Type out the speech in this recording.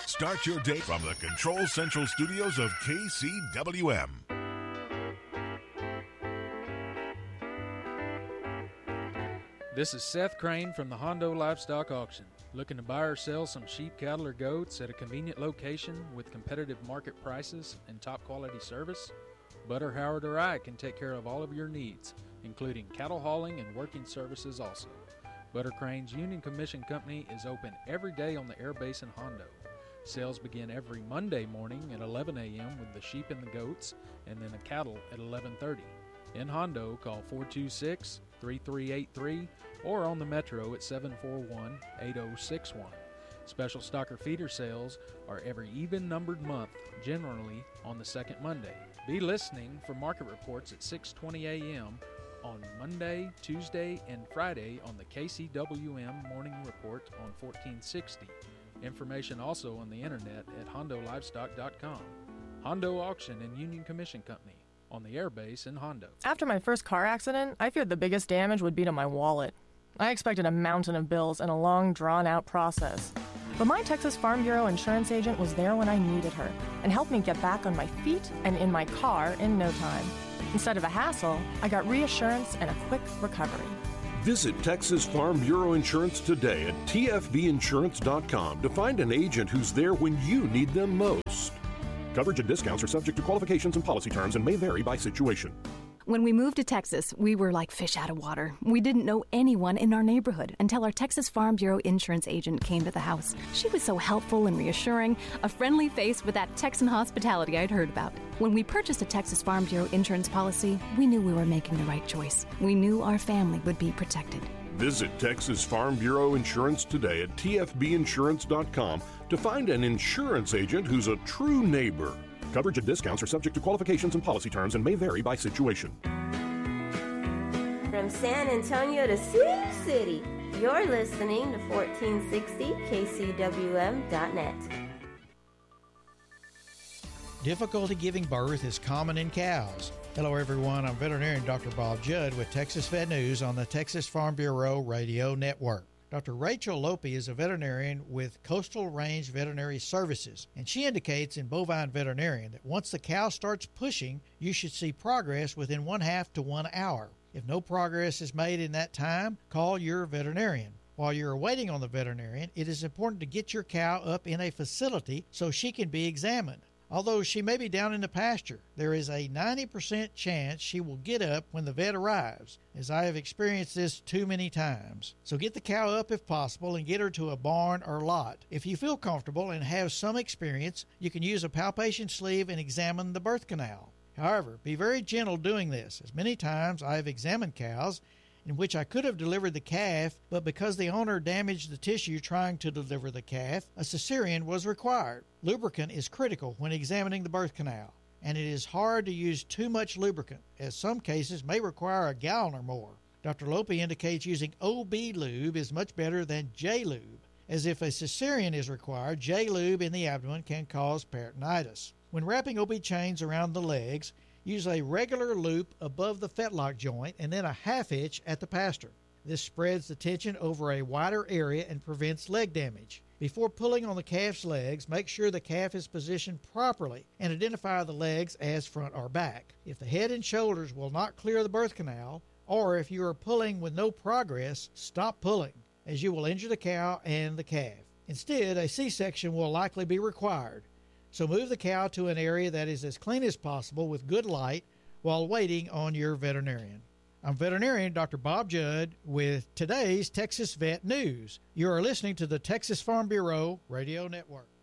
Start your day from the Control Central studios of KCWM. This is Seth Crane from the Hondo Livestock Auction. Looking to buy or sell some sheep, cattle, or goats at a convenient location with competitive market prices and top quality service? Butter, Howard, or I can take care of all of your needs, including cattle hauling and working services also. Butter Crane's Union Commission Company is open every day on the air base in Hondo. Sales begin every Monday morning at 11 a.m. with the sheep and the goats, and then the cattle at 11:30. In Hondo, call 426-3383 or on the Metro at 741-8061. Special stocker feeder sales are every even-numbered month, generally on the second Monday. Be listening for market reports at 6:20 a.m. on Monday, Tuesday, and Friday on the KCWM Morning Report on 1460. Information also on the internet at hondolivestock.com. Hondo Auction and Union Commission Company on the airbase in Hondo. After my first car accident, I feared the biggest damage would be to my wallet. I expected a mountain of bills and a long, drawn-out process. But my Texas Farm Bureau insurance agent was there when I needed her and helped me get back on my feet and in my car in no time. Instead of a hassle, I got reassurance and a quick recovery. Visit Texas Farm Bureau Insurance today at tfbinsurance.com to find an agent who's there when you need them most. Coverage and discounts are subject to qualifications and policy terms and may vary by situation. When we moved to Texas, we were like fish out of water. We didn't know anyone in our neighborhood until our Texas Farm Bureau insurance agent came to the house. She was so helpful and reassuring, a friendly face with that Texan hospitality I'd heard about. When we purchased a Texas Farm Bureau insurance policy, we knew we were making the right choice. We knew our family would be protected. Visit Texas Farm Bureau Insurance today at tfbinsurance.com to find an insurance agent who's a true neighbor. Coverage and discounts are subject to qualifications and policy terms and may vary by situation. From San Antonio to Sioux City, you're listening to 1460 KCWM.net. Difficulty giving birth is common in cows. Hello everyone, I'm veterinarian Dr. Bob Judd with Texas Vet News on the Texas Farm Bureau Radio Network. Dr. Rachel Lope is a veterinarian with Coastal Range Veterinary Services, and she indicates in Bovine Veterinarian that once the cow starts pushing, you should see progress within 1/2 to 1 hour. If no progress is made in that time, call your veterinarian. While you're waiting on the veterinarian, it is important to get your cow up in a facility so she can be examined. Although she may be down in the pasture, there is a 90% chance she will get up when the vet arrives, as I have experienced this too many times. So get the cow up if possible and get her to a barn or lot. If you feel comfortable and have some experience, you can use a palpation sleeve and examine the birth canal. However, be very gentle doing this, as many times I have examined cows in which I could have delivered the calf, but because the owner damaged the tissue trying to deliver the calf, a cesarean was required. Lubricant is critical when examining the birth canal, and it is hard to use too much lubricant, as some cases may require a gallon or more. Dr. Lope indicates using OB lube is much better than J-lube, as if a cesarean is required, J-lube in the abdomen can cause peritonitis. When wrapping OB chains around the legs, use a regular loop above the fetlock joint and then a 1/2 inch at the pastern. This spreads the tension over a wider area and prevents leg damage. Before pulling on the calf's legs, make sure the calf is positioned properly and identify the legs as front or back. If the head and shoulders will not clear the birth canal, or if you are pulling with no progress, stop pulling, as you will injure the cow and the calf. Instead, a C-section will likely be required. So move the cow to an area that is as clean as possible with good light while waiting on your veterinarian. I'm veterinarian Dr. Bob Judd with today's Texas Vet News. You are listening to the Texas Farm Bureau Radio Network.